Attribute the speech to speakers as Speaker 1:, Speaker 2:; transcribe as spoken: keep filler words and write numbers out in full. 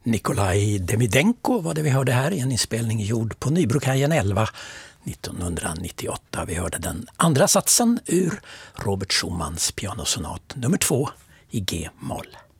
Speaker 1: Nikolaj Demidenko var det vi hörde här i en inspelning gjord på Nybrokajen elva nittonhundranittioåtta. Vi hörde den andra satsen ur Robert Schumans pianosonat nummer två i G-moll.